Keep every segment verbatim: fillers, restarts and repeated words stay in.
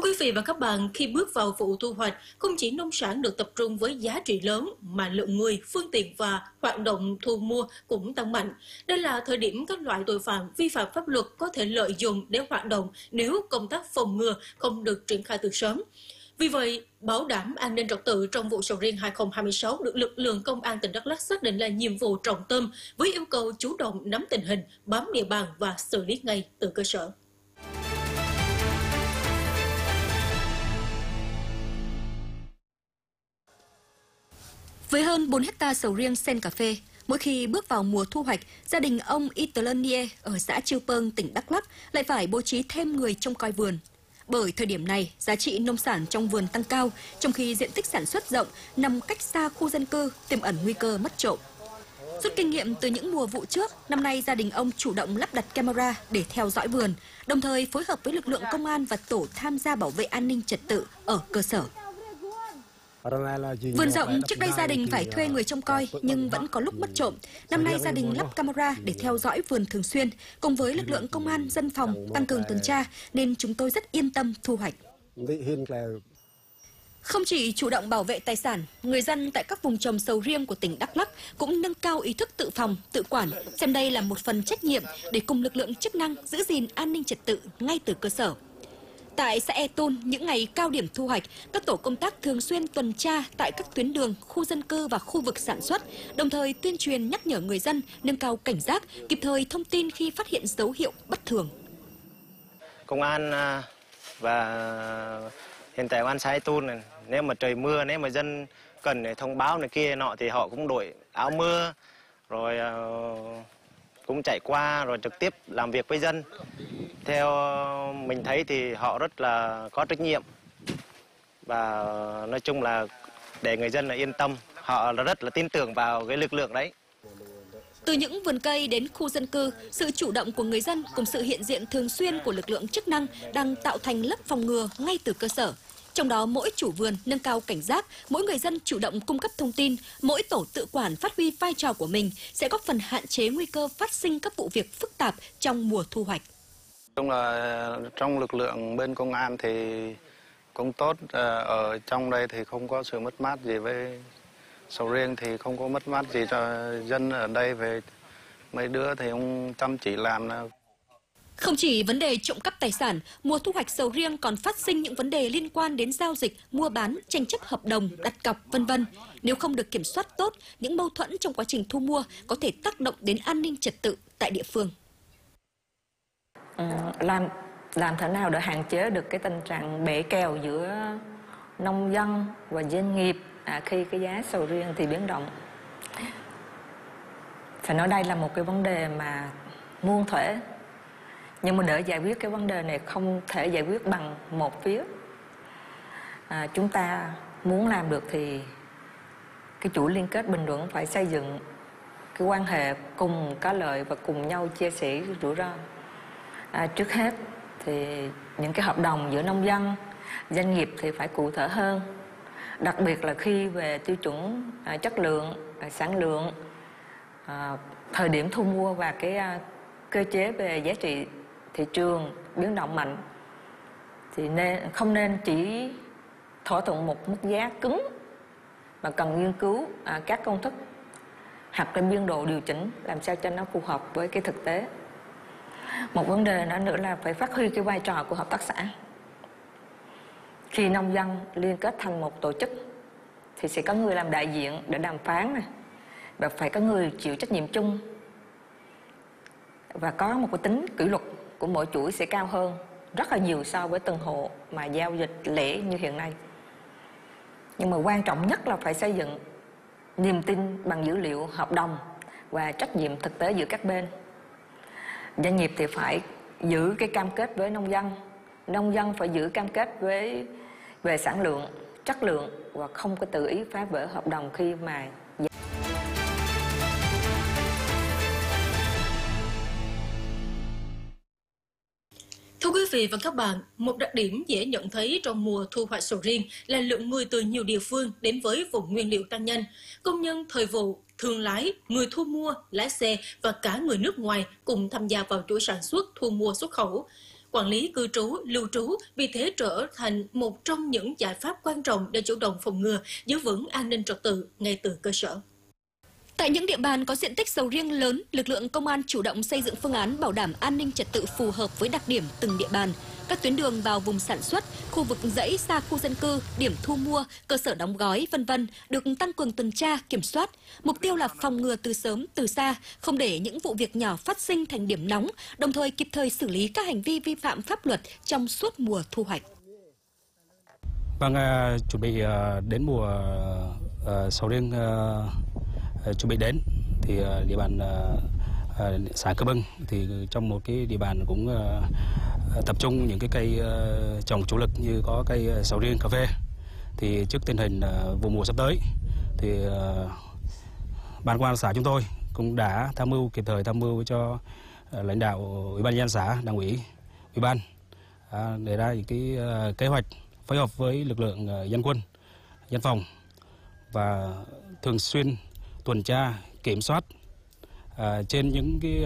quý vị và các bạn, khi bước vào vụ thu hoạch, không chỉ nông sản được tập trung với giá trị lớn mà lượng người, phương tiện và hoạt động thu mua cũng tăng mạnh. Đây là thời điểm các loại tội phạm vi phạm pháp luật có thể lợi dụng để hoạt động nếu công tác phòng ngừa không được triển khai từ sớm. Vì vậy, bảo đảm an ninh trật tự trong vụ sầu riêng hai không hai sáu được lực lượng công an tỉnh Đắk Lắk xác định là nhiệm vụ trọng tâm với yêu cầu chủ động nắm tình hình, bám địa bàn và xử lý ngay từ cơ sở. Với hơn bốn hecta sầu riêng sen cà phê, mỗi khi bước vào mùa thu hoạch, gia đình ông Itlenie ở xã Chư Pơn, tỉnh Đắk Lắk lại phải bố trí thêm người trông coi vườn. Bởi thời điểm này, giá trị nông sản trong vườn tăng cao, trong khi diện tích sản xuất rộng nằm cách xa khu dân cư, tiềm ẩn nguy cơ mất trộm. Rút kinh nghiệm từ những mùa vụ trước, năm nay gia đình ông chủ động lắp đặt camera để theo dõi vườn, đồng thời phối hợp với lực lượng công an và tổ tham gia bảo vệ an ninh trật tự ở cơ sở. Vườn rộng, trước đây gia đình phải thuê người trông coi nhưng vẫn có lúc mất trộm. Năm nay gia đình lắp camera để theo dõi vườn thường xuyên, cùng với lực lượng công an, dân phòng tăng cường tuần tra nên chúng tôi rất yên tâm thu hoạch. Không chỉ chủ động bảo vệ tài sản, người dân tại các vùng trồng sầu riêng của tỉnh Đắk Lắk cũng nâng cao ý thức tự phòng, tự quản, xem đây là một phần trách nhiệm để cùng lực lượng chức năng giữ gìn an ninh trật tự ngay từ cơ sở. Tại xã E Tôn, những ngày cao điểm thu hoạch, các tổ công tác thường xuyên tuần tra tại các tuyến đường, khu dân cư và khu vực sản xuất, đồng thời tuyên truyền nhắc nhở người dân nâng cao cảnh giác, kịp thời thông tin khi phát hiện dấu hiệu bất thường. Công an và hiện tại công an xã E Tôn này, nếu mà trời mưa, nếu mà dân cần để thông báo này kia nọ thì họ cũng đội áo mưa, rồi cũng chạy qua rồi trực tiếp làm việc với dân. Theo mình thấy thì họ rất là có trách nhiệm và nói chung là để người dân là yên tâm, họ rất là tin tưởng vào cái lực lượng đấy. Từ những vườn cây đến khu dân cư, sự chủ động của người dân cùng sự hiện diện thường xuyên của lực lượng chức năng đang tạo thành lớp phòng ngừa ngay từ cơ sở. Trong đó mỗi chủ vườn nâng cao cảnh giác, mỗi người dân chủ động cung cấp thông tin, mỗi tổ tự quản phát huy vai trò của mình sẽ góp phần hạn chế nguy cơ phát sinh các vụ việc phức tạp trong mùa thu hoạch. Trong là trong lực lượng bên công an thì cũng tốt, ở trong đây thì không có sự mất mát gì, với sầu riêng thì không có mất mát gì cho dân ở đây, về mấy đứa thì ông chăm chỉ làm. Không chỉ vấn đề trộm cắp tài sản, mùa thu hoạch sầu riêng còn phát sinh những vấn đề liên quan đến giao dịch, mua bán, tranh chấp hợp đồng, đặt cọc, vân vân. Nếu không được kiểm soát tốt, những mâu thuẫn trong quá trình thu mua có thể tác động đến an ninh trật tự tại địa phương. Ừ, làm làm thế nào để hạn chế được cái tình trạng bể kèo giữa nông dân và doanh nghiệp à, khi cái giá sầu riêng thì biến động. Phải nói đây là một cái vấn đề mà muôn thuở, nhưng mà để giải quyết cái vấn đề này không thể giải quyết bằng một phía. À, chúng ta muốn làm được thì cái chuỗi liên kết bền vững phải xây dựng cái quan hệ cùng có lợi và cùng nhau chia sẻ rủi ro. À, trước hết thì những cái hợp đồng giữa nông dân, doanh nghiệp thì phải cụ thể hơn, đặc biệt là khi về tiêu chuẩn à, chất lượng, à, sản lượng, à, thời điểm thu mua và cái à, cơ chế về giá trị thị trường biến động mạnh thì nên không nên chỉ thỏa thuận một mức giá cứng, mà cần nghiên cứu à, các công thức hoặc là biên độ điều chỉnh làm sao cho nó phù hợp với cái thực tế. Một vấn đề nữa nữa là phải phát huy cái vai trò của hợp tác xã. Khi nông dân liên kết thành một tổ chức thì sẽ có người làm đại diện để đàm phán này, và phải có người chịu trách nhiệm chung, và có một cái tính kỷ luật của mỗi chuỗi sẽ cao hơn rất là nhiều so với từng hộ mà giao dịch lẻ như hiện nay. Nhưng mà quan trọng nhất là phải xây dựng niềm tin bằng dữ liệu, hợp đồng và trách nhiệm thực tế giữa các bên. Doanh nghiệp thì phải giữ cái cam kết với nông dân, nông dân phải giữ cam kết với về sản lượng, chất lượng và không có tự ý phá vỡ hợp đồng khi mà. Thưa quý vị và các bạn, một đặc điểm dễ nhận thấy trong mùa thu hoạch sầu riêng là lượng người từ nhiều địa phương đến với vùng nguyên liệu tăng nhanh. Công nhân thời vụ, thương lái, người thu mua, lái xe và cả người nước ngoài cùng tham gia vào chuỗi sản xuất, thu mua, xuất khẩu. quản lý cư trú, lưu trú vì thế trở thành một trong những giải pháp quan trọng để chủ động phòng ngừa, giữ vững an ninh trật tự ngay từ cơ sở. Tại những địa bàn có diện tích sầu riêng lớn, lực lượng công an chủ động xây dựng phương án bảo đảm an ninh trật tự phù hợp với đặc điểm từng địa bàn. Các tuyến đường vào vùng sản xuất, khu vực dãy xa khu dân cư, điểm thu mua, cơ sở đóng gói, vân vân được tăng cường tuần tra, kiểm soát. Mục tiêu là phòng ngừa từ sớm, từ xa, không để những vụ việc nhỏ phát sinh thành điểm nóng, đồng thời kịp thời xử lý các hành vi vi phạm pháp luật trong suốt mùa thu hoạch. Vâng, uh, chuẩn bị uh, đến mùa uh, sầu riêng uh, uh, chuẩn bị đến thì uh, địa bàn uh, uh, xã Cư Bưng thì trong một cái địa bàn cũng uh, tập trung những cái cây uh, trồng chủ lực như có cây uh, sầu riêng, cà phê. Thì trước tình hình uh, vụ mùa sắp tới thì uh, ban công an xã chúng tôi cũng đã tham mưu kịp thời tham mưu cho uh, lãnh đạo ủy ban nhân dân xã, đảng ủy, ủy ban uh, đề ra những cái uh, kế hoạch phối hợp với lực lượng uh, dân quân, dân phòng và thường xuyên tuần tra kiểm soát uh, trên những cái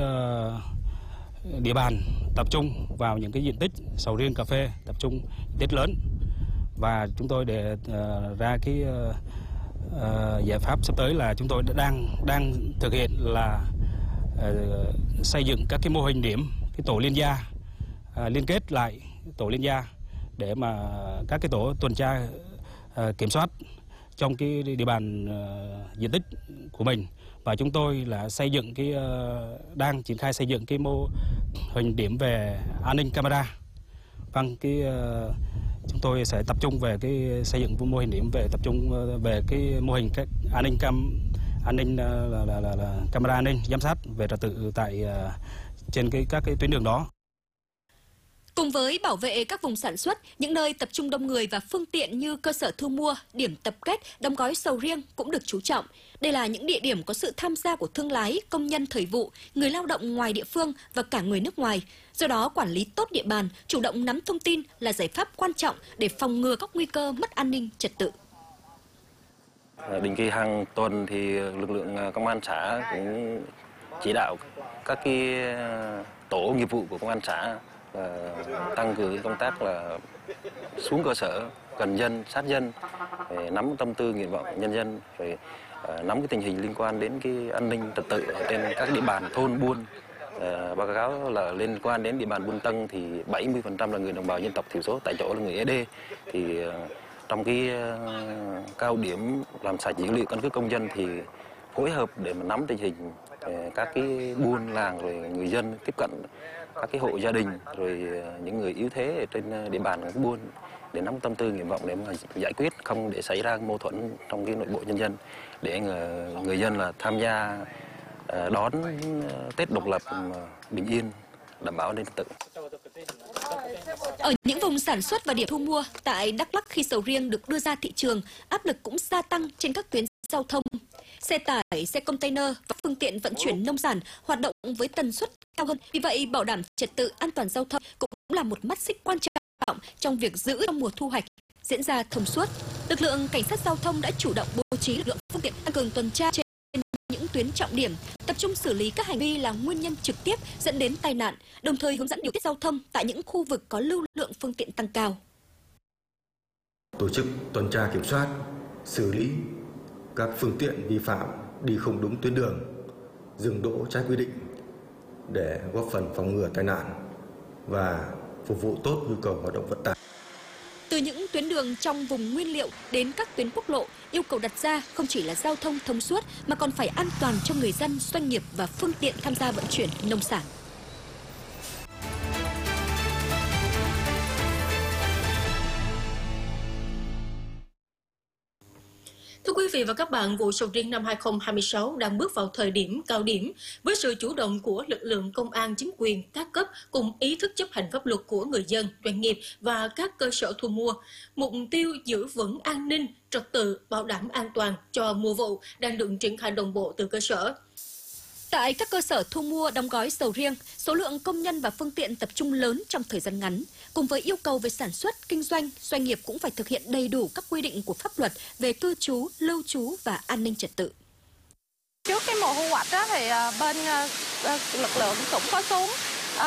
uh, địa bàn tập trung vào những cái diện tích sầu riêng, cà phê tập trung tích lớn, và chúng tôi để uh, ra cái uh, uh, giải pháp sắp tới là chúng tôi đã đang đang thực hiện là uh, xây dựng các cái mô hình điểm, cái tổ liên gia uh, liên kết lại tổ liên gia để mà các cái tổ tuần tra uh, kiểm soát trong cái địa bàn uh, diện tích của mình. Và chúng tôi là xây dựng cái uh, đang triển khai xây dựng cái mô hình điểm về an ninh camera. Vâng, cái uh, chúng tôi sẽ tập trung về cái xây dựng mô hình điểm về tập trung uh, về cái mô hình cái an ninh cam an ninh uh, là, là, là, là camera an ninh giám sát về trật tự tại uh, trên cái các cái tuyến đường đó. Cùng với bảo vệ các vùng sản xuất, những nơi tập trung đông người và phương tiện như cơ sở thu mua, điểm tập kết, đóng gói sầu riêng cũng được chú trọng. Đây là những địa điểm có sự tham gia của thương lái, công nhân thời vụ, người lao động ngoài địa phương và cả người nước ngoài. Do đó, quản lý tốt địa bàn, chủ động nắm thông tin là giải pháp quan trọng để phòng ngừa các nguy cơ mất an ninh trật tự. Định kỳ hàng tuần thì lực lượng công an xã cũng chỉ đạo các cái tổ nghiệp vụ của công an xã tăng cường công tác là xuống cơ sở, gần dân, sát dân, để nắm tâm tư nguyện vọng nhân dân, rồi nắm cái tình hình liên quan đến cái an ninh trật tự ở trên các địa bàn thôn buôn. Báo cáo là liên quan đến địa bàn Buôn Tân thì bảy mươi phần trăm là người đồng bào dân tộc thiểu số, tại chỗ là người ế đê. Thì trong cái cao điểm làm sạch dữ liệu căn cước công dân thì phối hợp để mà nắm tình hình các cái buôn làng, rồi người dân tiếp cận các cái hộ gia đình, rồi những người yếu thế ở trên địa bàn các buôn để nắm tâm tư nguyện vọng để mà giải quyết, không để xảy ra mâu thuẫn trong cái nội bộ nhân dân, để người dân là tham gia đón Tết độc lập bình yên, đảm bảo an ninh trật tự. Ở những vùng sản xuất và điểm thu mua tại Đắk Lắk, khi sầu riêng được đưa ra thị trường, áp lực cũng gia tăng trên các tuyến giao thông. Xe tải, xe container và phương tiện vận chuyển nông sản hoạt động với tần suất cao hơn. Vì vậy, bảo đảm trật tự an toàn giao thông cũng là một mắt xích quan trọng trong việc giữ cho mùa thu hoạch diễn ra thông suốt. Lực lượng cảnh sát giao thông đã chủ động bố trí lực lượng phương tiện tăng cường tuần tra trên những tuyến trọng điểm, tập trung xử lý các hành vi là nguyên nhân trực tiếp dẫn đến tai nạn, đồng thời hướng dẫn điều tiết giao thông tại những khu vực có lưu lượng phương tiện tăng cao. Tổ chức tuần tra kiểm soát, xử lý các phương tiện vi phạm đi không đúng tuyến đường, dừng đỗ trái quy định để góp phần phòng ngừa tai nạn và phục vụ tốt nhu cầu hoạt động vận tải. Từ những tuyến đường trong vùng nguyên liệu đến các tuyến quốc lộ, yêu cầu đặt ra không chỉ là giao thông thông suốt mà còn phải an toàn cho người dân, doanh nghiệp và phương tiện tham gia vận chuyển nông sản. Thưa quý vị và các bạn, vụ sầu riêng năm hai không hai sáu đang bước vào thời điểm cao điểm. Với sự chủ động của lực lượng công an, chính quyền các cấp cùng ý thức chấp hành pháp luật của người dân, doanh nghiệp và các cơ sở thu mua, mục tiêu giữ vững an ninh, trật tự, bảo đảm an toàn cho mùa vụ đang được triển khai đồng bộ từ cơ sở. Tại các cơ sở thu mua đóng gói sầu riêng, số lượng công nhân và phương tiện tập trung lớn trong thời gian ngắn. Cùng với yêu cầu về sản xuất, kinh doanh, doanh nghiệp cũng phải thực hiện đầy đủ các quy định của pháp luật về cư trú, lưu trú và an ninh trật tự. Trước cái mùa thu hoạch đó, thì bên lực lượng cũng có xuống